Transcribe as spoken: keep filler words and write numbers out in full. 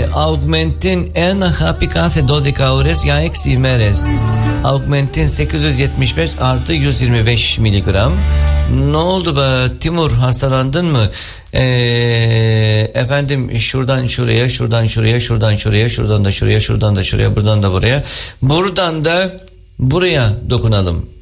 Augmentin en rapicate dodica ores ya eksi meres. Augmentin sekiz yüz yetmiş beş artı yüz yirmi beş miligram. Ne oldu be Timur, hastalandın mı? Ee, efendim şuradan şuraya, şuradan şuraya, şuradan şuraya, şuradan da şuraya, şuradan da şuraya, buradan da buraya, buradan da buraya dokunalım.